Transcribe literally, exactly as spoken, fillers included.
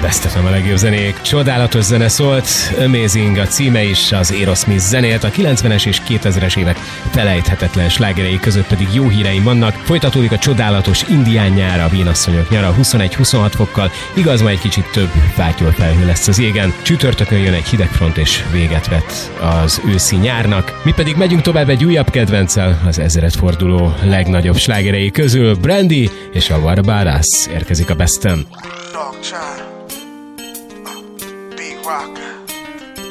Best ef em a legjobb zenék. Csodálatos zene szólt, Amazing a címe is, az Aerosmith zenélt, a kilencvenes és kétezres évek felejthetetlen slágerei között pedig jó híreim vannak. Folytatódik a csodálatos indián nyár, a vénasszonyok nyara huszonegy-huszonhat fokkal, igaz, ma egy kicsit több fátyol felhő lesz az égen. Csütörtökön jön egy hideg front és véget vet az őszi nyárnak. Mi pedig megyünk tovább egy újabb kedvenccel, az ezred forduló legnagyobb slágerei közül, Brandy és a What About Us érkezik a Bestem. Dog child.